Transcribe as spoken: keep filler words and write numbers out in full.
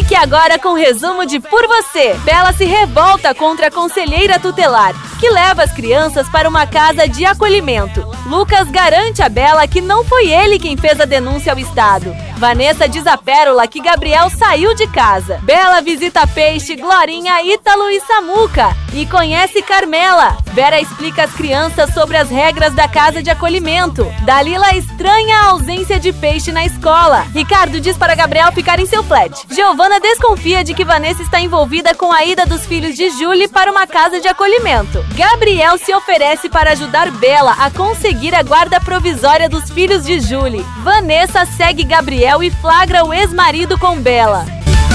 Fique agora com o resumo de Por Você. Bela se revolta contra a conselheira tutelar, que leva as crianças para uma casa de acolhimento. Lucas garante a Bela que não foi ele quem fez a denúncia ao Estado. Vanessa diz a Pérola que Gabriel saiu de casa. Bela visita Peixe, Glorinha, Ítalo e Samuca e conhece Carmela. Vera explica às crianças sobre as regras da casa de acolhimento. Dalila estranha a ausência de Peixe na escola. Ricardo diz para Gabriel ficar em seu flat. Giovana desconfia de que Vanessa está envolvida com a ida dos filhos de Julie para uma casa de acolhimento. Gabriel se oferece para ajudar Bela a conseguir a guarda provisória dos filhos de Julie. Vanessa segue Gabriel e flagra o ex-marido com Bela.